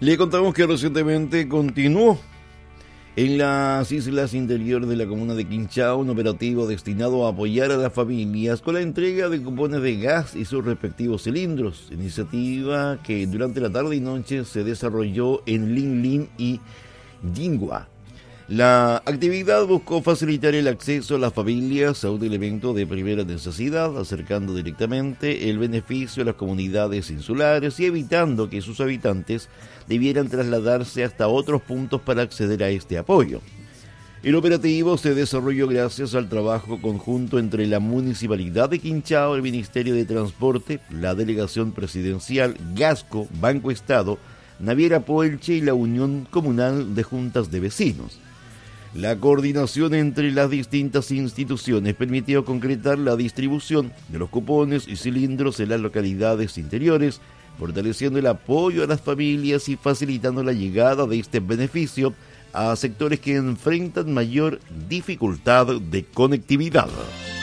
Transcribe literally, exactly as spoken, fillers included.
Le contamos que recientemente continuó en las islas interiores de la comuna de Quinchao un operativo destinado a apoyar a las familias con la entrega de cupones de gas y sus respectivos cilindros, iniciativa que durante la tarde y noche se desarrolló en Linlin y Yingua. La actividad buscó facilitar el acceso a las familias a un elemento de primera necesidad, acercando directamente el beneficio a las comunidades insulares y evitando que sus habitantes debieran trasladarse hasta otros puntos para acceder a este apoyo. El operativo se desarrolló gracias al trabajo conjunto entre la Municipalidad de Quinchao, el Ministerio de Transporte, la Delegación Presidencial, Gasco, Banco Estado, Naviera Poelche y la Unión Comunal de Juntas de Vecinos. La coordinación entre las distintas instituciones permitió concretar la distribución de los cupones y cilindros en las localidades interiores, fortaleciendo el apoyo a las familias y facilitando la llegada de este beneficio a sectores que enfrentan mayor dificultad de conectividad.